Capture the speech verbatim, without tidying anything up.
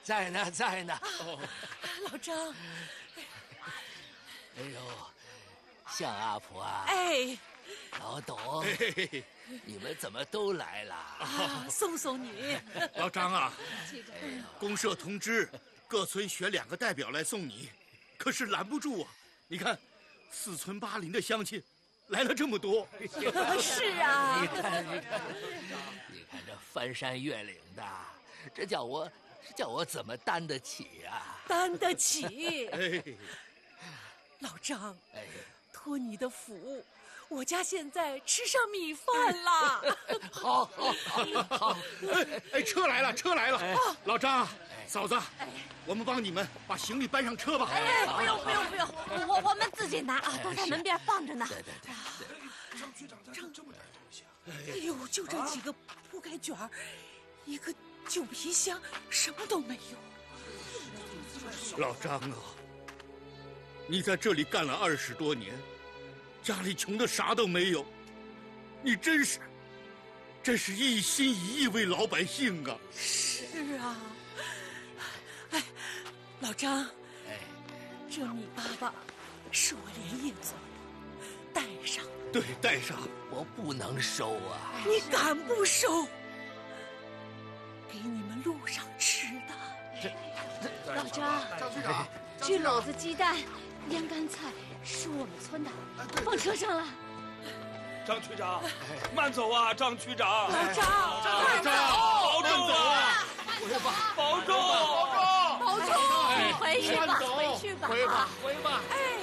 在呢，在呢。 哦， 老张， 哎呦，向阿婆啊！ 哎， 老董， 哎， 你们怎么都来了？ 啊，送送你。 老张啊，公社通知各村选两个代表来送你，可是拦不住啊！你看，四村八邻的乡亲来了这么多。 是啊， 你看，你看，你看这翻山越岭的，这叫我，这叫我怎么担得起呀？ 担得起。 哎， 老张， 哎， 托你的福，我家现在吃上米饭了。 好，好，好，好。 哎哎，车来了，车来了！老张，嫂子，我们帮你们把行李搬上车吧。 哎，不用不用不用，我我们自己拿啊，都在门边放着呢。 对对对。 张局长家这么点东西啊？ 哎呦，就这几个铺盖卷儿，一个旧皮箱，什么都没有。 老张啊，你在这里干了二十多年，家里穷的啥都没有，你真是，真是一心一意为老百姓啊！ 是啊，哎，老张， 哎， 这米粑粑是我连夜做的，带上。 对，带上。 我不能收啊！ 你敢不收？给你们路上吃的。 老张， 张局长， 焗篓子、鸡蛋、腌干菜是我们村的，放车上了。 张区长，慢走啊，张区长。 老张， 张长，保重啊！ 回吧， 保重， 保重，你回去吧，回去吧， 回吧，回吧。 哎。